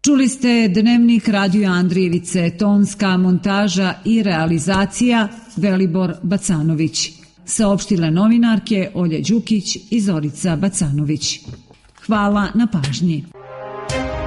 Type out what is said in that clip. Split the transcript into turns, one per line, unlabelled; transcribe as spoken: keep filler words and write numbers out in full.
Čuli ste Dnevnik Radio Andrijevice, tonska montaža i realizacija Velibor Bacanović. Saopštile novinarke Olja Đukić i Zorica Bacanović. Hvala na pažnji.